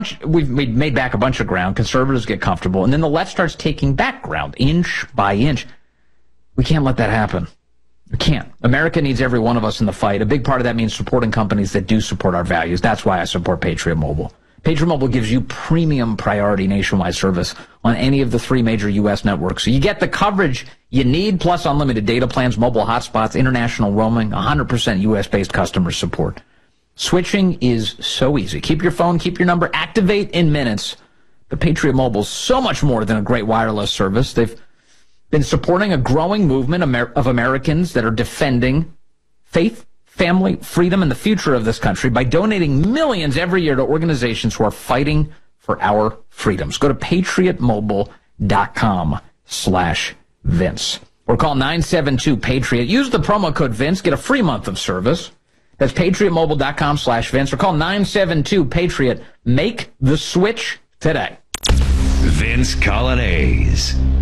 we've made back a bunch of ground. Conservatives get comfortable, and then the left starts taking back ground, inch by inch. We can't let that happen. We can't. America needs every one of us in the fight. A big part of that means supporting companies that do support our values. That's why I support Patriot Mobile. Patriot Mobile gives you premium priority nationwide service on any of the 3 major U.S. networks. So you get the coverage you need, plus unlimited data plans, mobile hotspots, international roaming, 100% U.S.-based customer support. Switching is so easy. Keep your phone, keep your number, activate in minutes. But Patriot Mobile is so much more than a great wireless service. They've been supporting a growing movement of Americans that are defending faith, family, freedom, and the future of this country by donating millions every year to organizations who are fighting for our freedoms. Go to patriotmobile.com/Vince or call 972-PATRIOT. Use the promo code Vince. Get a free month of service. That's patriotmobile.com/Vince or call 972-PATRIOT. Make the switch today. Vince Coglianese.